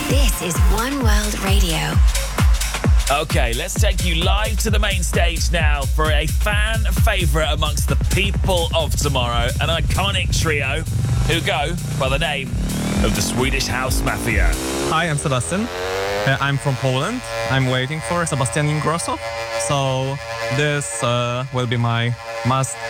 This is One World Radio. Okay, let's take you live to the main stage now for a fan favourite amongst the people of tomorrow, an iconic trio who go by the name of the Swedish House Mafia. Hi, I'm Sebastian. I'm from Poland. I'm waiting for Sebastian Ingrosso. So this will be my must